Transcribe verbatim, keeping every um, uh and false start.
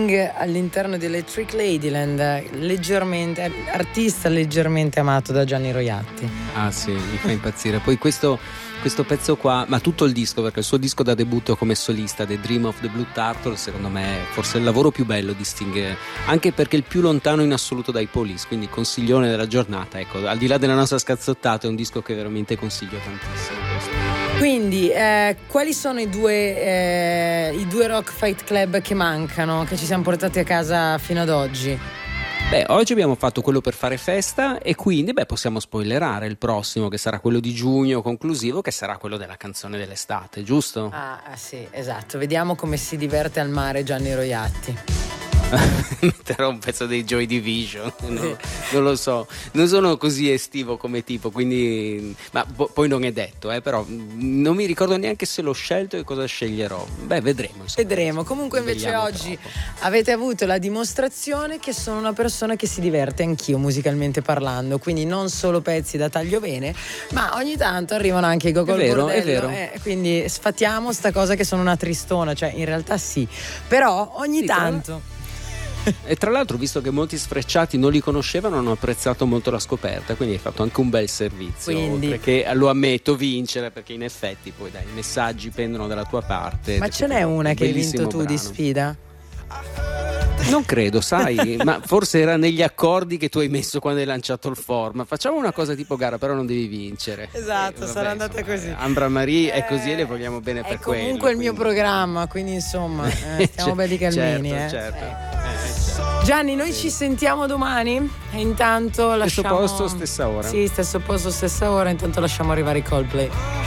Sting all'interno di Electric Ladyland, leggermente artista leggermente amato da Gianni Roiatti. Ah sì, mi fa impazzire. Poi questo, questo pezzo qua, ma tutto il disco, perché il suo disco da debutto come solista, The Dream of the Blue Turtle, secondo me è forse il lavoro più bello di Sting, anche perché il più lontano in assoluto dai Police, quindi consiglione della giornata. Ecco, al di là della nostra scazzottata, è un disco che veramente consiglio tantissimo. Quindi eh, quali sono i due eh, i due Rock Fight Club che mancano, che ci siamo portati a casa fino ad oggi? Beh, oggi abbiamo fatto quello per fare festa e quindi beh, possiamo spoilerare il prossimo, che sarà quello di giugno conclusivo, che sarà quello della canzone dell'estate, giusto? Ah, ah sì, esatto, vediamo come si diverte al mare Gianni Roiatti. Metterò un pezzo dei Joy Division, no, non lo so, non sono così estivo come tipo, quindi ma po- poi non è detto, eh, però non mi ricordo neanche se l'ho scelto e cosa sceglierò. Beh, vedremo insomma. Vedremo. Comunque invece oggi troppo. Avete avuto la dimostrazione che sono una persona che si diverte anch'io musicalmente parlando, quindi non solo pezzi da taglio bene, ma ogni tanto arrivano anche i Gogol Bordello, Bordello, è vero. Eh, quindi sfatiamo sta cosa che sono una tristona, cioè in realtà sì, però ogni sì, tanto e tra l'altro, visto che molti sfrecciati non li conoscevano, hanno apprezzato molto la scoperta, quindi hai fatto anche un bel servizio. Quindi... oltre che, lo ammetto, vincere, perché in effetti poi dai, i messaggi pendono dalla tua parte. Ma ce n'è una che hai vinto tu brano. Di sfida? Non credo, sai, ma forse era negli accordi che tu hai messo quando hai lanciato il form. Facciamo una cosa tipo gara, però non devi vincere. Esatto, eh, vabbè, sarà andata insomma, così. Ambra Marie eh, è così e le vogliamo bene per quello. È comunque il mio programma, quindi insomma, eh, stiamo belli calmini. certo, eh. certo. Eh. Eh, certo. Gianni, noi ci sentiamo domani e intanto lasciamo... Stesso posto, stessa ora. Sì, stesso posto, stessa ora, intanto lasciamo arrivare i Coldplay.